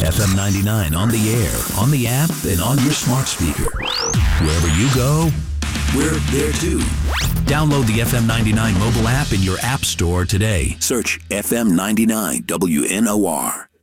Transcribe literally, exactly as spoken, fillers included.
F M ninety-nine on the air, on the app, and on your smart speaker. Wherever you go, we're there too. Download the F M ninety-nine mobile app in your app store today. Search F M ninety-nine W N O R.